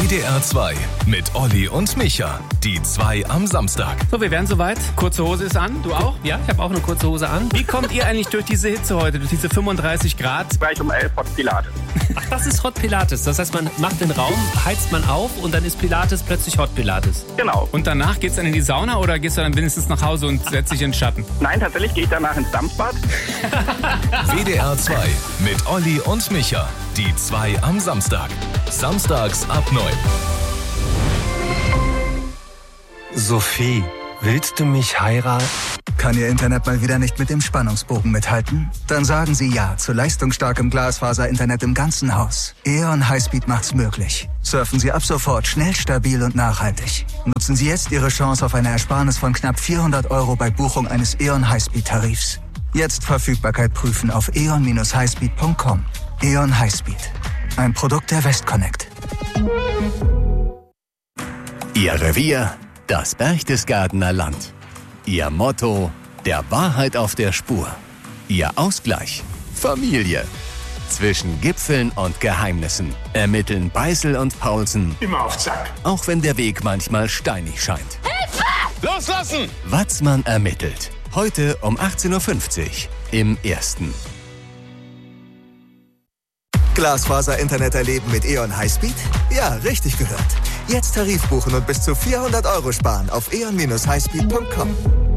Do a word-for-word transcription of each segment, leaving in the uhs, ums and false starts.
D R zwei mit Olli und Micha. Die zwei am Samstag. So, wir wären soweit. Kurze Hose ist an. Du auch? Ja, ich habe auch eine kurze Hose an. Wie kommt ihr eigentlich durch diese Hitze heute, durch diese fünfunddreißig Grad? Gleich um elf Hot Pilates. Ach, das ist Hot Pilates. Das heißt, man macht den Raum, heizt man auf und dann ist Pilates plötzlich Hot Pilates. Genau. Und danach geht's dann in die Sauna oder gehst du dann wenigstens nach Hause und setzt dich in den Schatten? Nein, tatsächlich gehe ich danach ins Dampfbad. W D R zwei mit Olli und Micha. Die zwei am Samstag. Samstags ab neun. Sophie, willst du mich heiraten? Kann Ihr Internet mal wieder nicht mit dem Spannungsbogen mithalten? Dann sagen Sie ja zu leistungsstarkem Glasfaser-Internet im ganzen Haus. E O N Highspeed macht's möglich. Surfen Sie ab sofort schnell, stabil und nachhaltig. Nutzen Sie jetzt Ihre Chance auf eine Ersparnis von knapp vierhundert Euro bei Buchung eines E O N Highspeed-Tarifs. Jetzt Verfügbarkeit prüfen auf e o n Bindestrich highspeed punkt com. E O N Highspeed. Ein Produkt der Westconnect. Ihr Revier, das Berchtesgadener Land. Ihr Motto, der Wahrheit auf der Spur. Ihr Ausgleich, Familie. Zwischen Gipfeln und Geheimnissen ermitteln Beißel und Paulsen. Immer auf Zack. Auch wenn der Weg manchmal steinig scheint. Hilfe! Loslassen! Watzmann ermittelt. Heute um achtzehn Uhr fünfzig im Ersten. Glasfaser-Internet erleben mit E O N Highspeed? Ja, richtig gehört. Jetzt Tarif buchen und bis zu vierhundert Euro sparen auf e o n Bindestrich highspeed punkt com.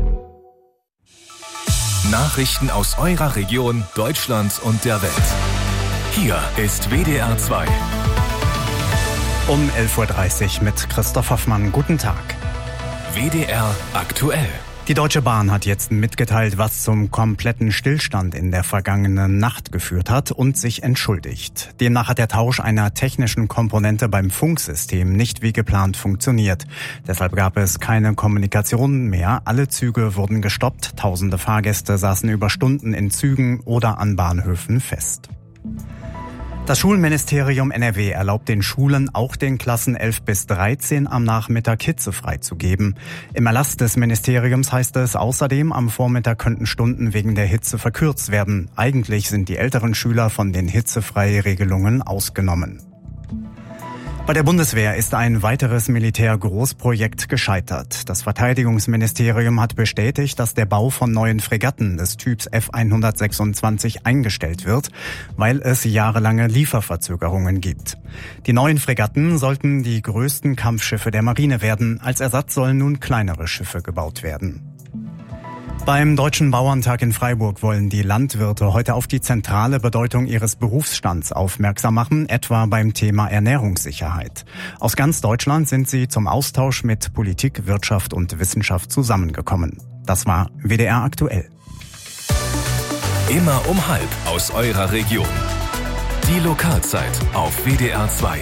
Nachrichten aus eurer Region, Deutschland und der Welt. Hier ist W D R zwei. Um elf Uhr dreißig mit Christoph Hoffmann. Guten Tag. W D R aktuell. Die Deutsche Bahn hat jetzt mitgeteilt, was zum kompletten Stillstand in der vergangenen Nacht geführt hat und sich entschuldigt. Demnach hat der Tausch einer technischen Komponente beim Funksystem nicht wie geplant funktioniert. Deshalb gab es keine Kommunikation mehr. Alle Züge wurden gestoppt. Tausende Fahrgäste saßen über Stunden in Zügen oder an Bahnhöfen fest. Das Schulministerium N R W erlaubt den Schulen, auch den Klassen elf bis dreizehn am Nachmittag Hitze freizugeben. Im Erlass des Ministeriums heißt es außerdem, am Vormittag könnten Stunden wegen der Hitze verkürzt werden. Eigentlich sind die älteren Schüler von den Hitzefreiregelungen ausgenommen. Bei der Bundeswehr ist ein weiteres Militärgroßprojekt gescheitert. Das Verteidigungsministerium hat bestätigt, dass der Bau von neuen Fregatten des Typs F hundertsechsundzwanzig eingestellt wird, weil es jahrelange Lieferverzögerungen gibt. Die neuen Fregatten sollten die größten Kampfschiffe der Marine werden. Als Ersatz sollen nun kleinere Schiffe gebaut werden. Beim Deutschen Bauerntag in Freiburg wollen die Landwirte heute auf die zentrale Bedeutung ihres Berufsstands aufmerksam machen, etwa beim Thema Ernährungssicherheit. Aus ganz Deutschland sind sie zum Austausch mit Politik, Wirtschaft und Wissenschaft zusammengekommen. Das war W D R aktuell. Immer um halb aus eurer Region. Die Lokalzeit auf W D R zwei.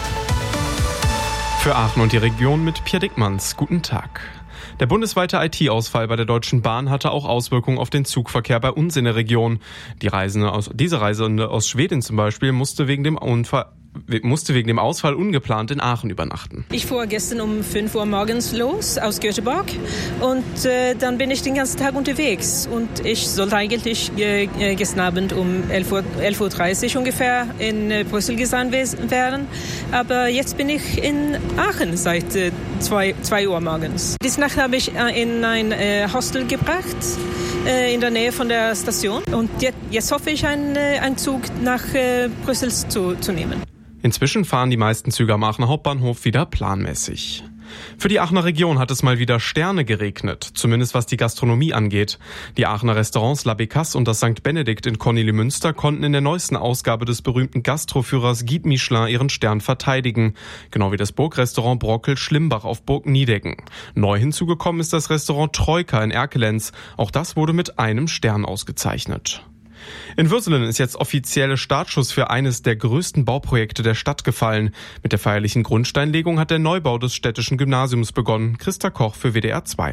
Für Aachen und die Region mit Pierre Dickmanns. Guten Tag. Der bundesweite I T-Ausfall bei der Deutschen Bahn hatte auch Auswirkungen auf den Zugverkehr bei uns in der Region. Die Reisende aus, diese Reisende aus Schweden zum Beispiel musste wegen dem Unfall musste wegen dem Ausfall ungeplant in Aachen übernachten. Ich fuhr gestern um fünf Uhr morgens los aus Göteborg und äh, dann bin ich den ganzen Tag unterwegs. Und ich sollte eigentlich äh, gestern Abend um elf Uhr dreißig ungefähr in äh, Brüssel gesandt werden. Aber jetzt bin ich in Aachen seit äh, zwei Uhr morgens. Diese Nacht habe ich äh, in ein äh, Hostel gebracht, äh, in der Nähe von der Station. Und jetzt, jetzt hoffe ich, einen, äh, einen Zug nach äh, Brüssel zu, zu nehmen. Inzwischen fahren die meisten Züge am Aachener Hauptbahnhof wieder planmäßig. Für die Aachener Region hat es mal wieder Sterne geregnet, zumindest was die Gastronomie angeht. Die Aachener Restaurants La Bécasse und das Sankt Benedikt in Kornelimünster konnten in der neuesten Ausgabe des berühmten Gastroführers Guide Michelin ihren Stern verteidigen. Genau wie das Burgrestaurant Brockel-Schlimbach auf Burg Niedecken. Neu hinzugekommen ist das Restaurant Troika in Erkelenz. Auch das wurde mit einem Stern ausgezeichnet. In Würselen ist jetzt offizielle Startschuss für eines der größten Bauprojekte der Stadt gefallen. Mit der feierlichen Grundsteinlegung hat der Neubau des städtischen Gymnasiums begonnen. Christa Koch für W D R zwei.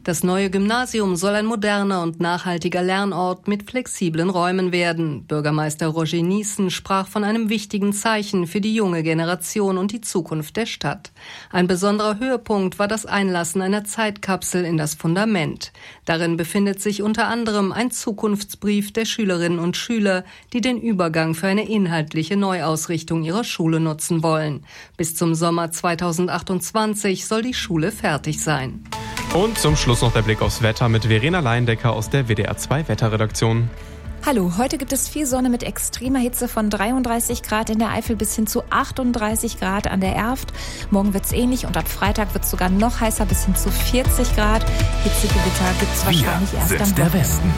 Das neue Gymnasium soll ein moderner und nachhaltiger Lernort mit flexiblen Räumen werden. Bürgermeister Roger Niessen sprach von einem wichtigen Zeichen für die junge Generation und die Zukunft der Stadt. Ein besonderer Höhepunkt war das Einlassen einer Zeitkapsel in das Fundament. Darin befindet sich unter anderem ein Zukunftsbrief der Schülerinnen und Schüler, die den Übergang für eine inhaltliche Neuausrichtung ihrer Schule nutzen wollen. Bis zum Sommer zweitausendachtundzwanzig soll die Schule fertig sein. Und zum Schluss noch der Blick aufs Wetter mit Verena Leindecker aus der W D R zwei Wetterredaktion. Hallo, heute gibt es viel Sonne mit extremer Hitze von dreiunddreißig Grad in der Eifel bis hin zu achtunddreißig Grad an der Erft. Morgen wird's ähnlich und ab Freitag wird's sogar noch heißer bis hin zu vierzig Grad. Hitzegewitter gibt's wahrscheinlich erst am sind der Wochenende. Westen.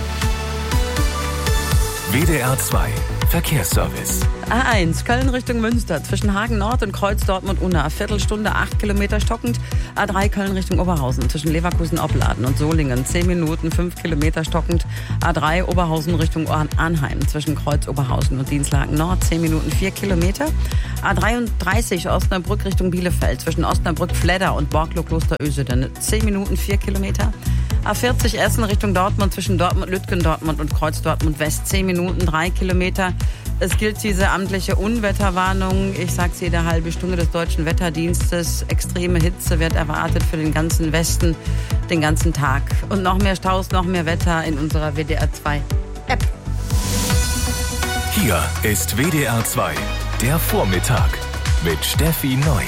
W D R zwei Verkehrsservice. A eins, Köln Richtung Münster, zwischen Hagen Nord und Kreuz Dortmund-Unna, Viertelstunde, acht Kilometer stockend. A drei, Köln Richtung Oberhausen, zwischen Leverkusen-Opladen und Solingen, zehn Minuten, fünf Kilometer stockend. A drei, Oberhausen Richtung Arnheim, zwischen Kreuz Oberhausen und Dienstlaken Nord, zehn Minuten, vier Kilometer. A dreiunddreißig, Osnabrück Richtung Bielefeld, zwischen Osnabrück-Fledder und Borglo-Kloster-Öseden, zehn Minuten, vier Kilometer. A vierzig, Essen Richtung Dortmund, zwischen Dortmund-Lütgendortmund und Kreuz Dortmund-West, zehn Minuten, drei Kilometer. Es gilt diese amtliche Unwetterwarnung. Ich sage es jede halbe Stunde des Deutschen Wetterdienstes. Extreme Hitze wird erwartet für den ganzen Westen, den ganzen Tag. Und noch mehr Staus, noch mehr Wetter in unserer W D R zwei App. Hier ist W D R zwei, der Vormittag mit Steffi Neu.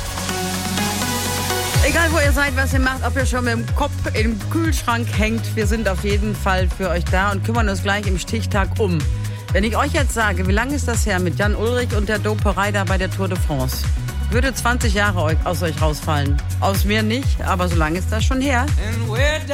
Egal wo ihr seid, was ihr macht, ob ihr schon mit dem Kopf im Kühlschrank hängt, wir sind auf jeden Fall für euch da und kümmern uns gleich im Stichtag um. Wenn ich euch jetzt sage, wie lange ist das her mit Jan Ullrich und der Doperei da bei der Tour de France? Würde zwanzig Jahre aus euch rausfallen. Aus mir nicht, aber so lange ist das schon her.